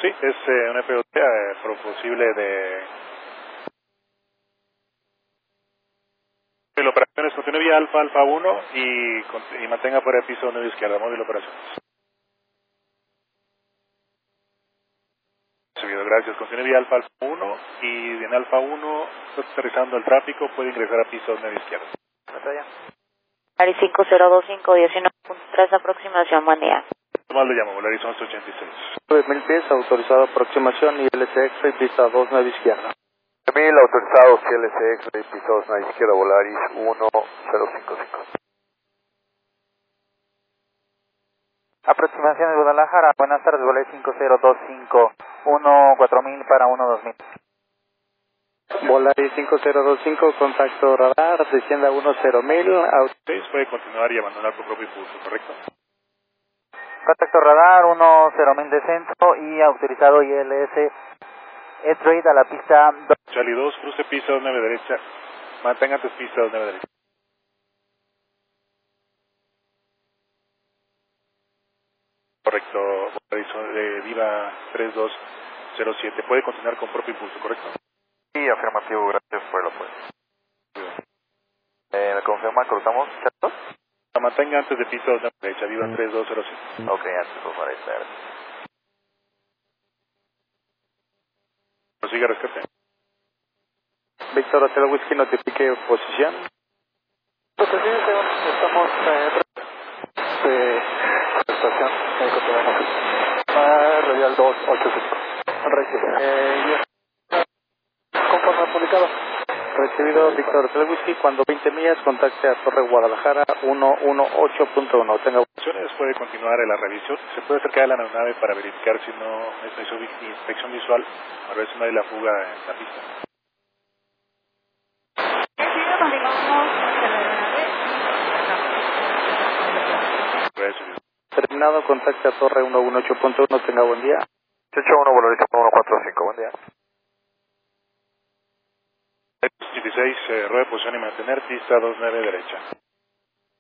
Sí, es una FOT posible de operaciones. Continúe vía Alfa, Alfa 1 y mantenga por el piso 9 izquierda, móvil operaciones. Recibido, gracias. Continúe vía Alfa, Alfa 1 y en Alfa 1 está aterrizando el tráfico, puede ingresar a piso 9 izquierda. Pantalla. Ari 5025, 19.3, aproximación, buen día. Tomás le llamo, Volaris 1186. 9.000 pies, autorizado aproximación y LCX y pista 29 izquierda. 9.000 autorizados LCX y pista 29 izquierda, Volaris 1055. Aproximación de Guadalajara, buenas tardes, Volaris 5025, 4000 para 12000. Volaris 5025, contacto radar, descienda 10.000, Ustedes puede continuar y abandonar por propio impulso, ¿correcto? Contacto radar, 10.000 de centro y autorizado ILS E-Trade a la pista 2. Charlie 2, cruce piso 9 derecha, mantenga antes pista 9 derecha. Correcto, Volaris Viva 3207, puede continuar con propio impulso, ¿correcto? Sí, afirmativo, gracias por el apoyo. ¿Me confirma? ¿Cortamos? ¿Cierto? La mantenga antes de piso 9 derecha, Viva 3207. Ok, antes los mares, gracias. Prosiga rescate. Víctor Hotel Whisky, notifique posición. Entonces, sí, estamos estación Radial 285. Recibido. Conforme publicado. Recibido Víctor Hotel Whisky, cuando 20 millas, contacte a Torre Guadalajara 118.1. Tenga Opciones, puede continuar en la revisión. Se puede acercar a la aeronave para verificar si no es inspección visual, a ver si no hay la fuga en la pista. terminado, contacte a Torre 118.1. Tenga buen día. 81, Volaris 145, buen día. 16, rueda de posición y mantener pista 29 derecha.